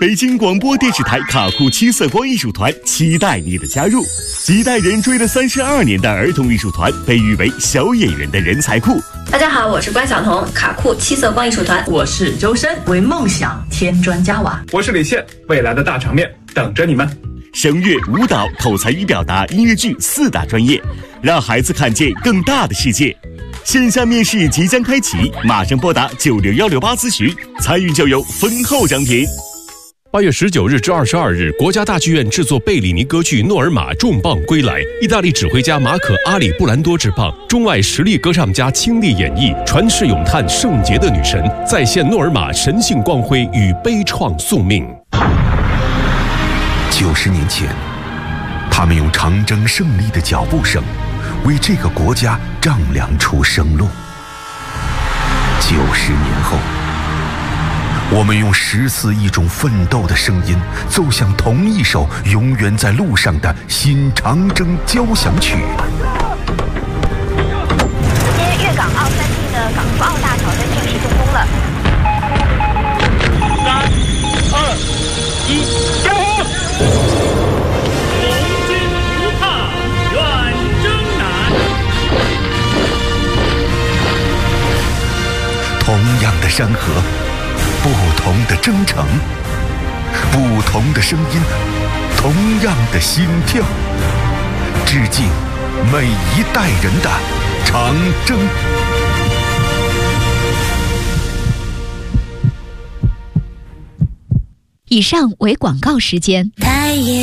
北京广播电视台卡酷七色光艺术团期待你的加入。几代人追了32年的儿童艺术团，被誉为小演员的人才库。 大家好，我是关晓彤，卡酷七色光艺术团。 我是周深，为梦想添砖加瓦。 我是李现，未来的大场面等着你们。 声乐、舞蹈、口才与表达、音乐剧4大专业，让孩子看见更大的世界。线下面试即将开启，马上拨打96168咨询，参与就有丰厚奖品。 8月19日至22日，国家大剧院制作贝里尼歌剧《诺尔玛》重磅归来，意大利指挥家马可·阿里布兰多执棒，中外实力歌唱家倾力演绎，传世咏叹圣洁的女神，再现诺尔玛神性光辉与悲怆宿命。 90年前，他们用长征胜利的脚步声，为这个国家丈量出生路。90年后，我们用14亿种奋斗的声音，奏响同一首永远在路上的新长征交响曲。 今天粤港澳3地的港珠澳大桥在正式动工了。 3、2、1，加油！红军不怕远征难。 同样的山河，不同的征程，不同的声音，同样的心跳。致敬每一代人的长征。 以上为广告时间。